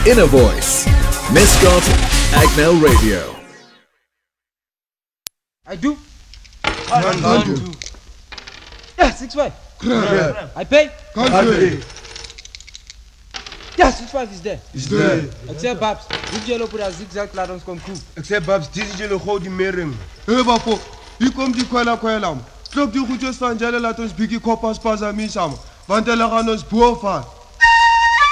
Inner Voice. Mascot Agnel Radio. I do. Can't do. Yeah, 6-5. Crap. I pay. Can't pay. Yeah, 6-5 is there. Is there. Except Babs. Dit jello op dat zigzag laat ons kom koe. Except Babs, dit is jullie gouden mering. Hé bafo, hier komt die kwela. Klop die goedjes van Jelle, laat ons biggie koppas pas aan mij samen. Want hij gaan ons boven.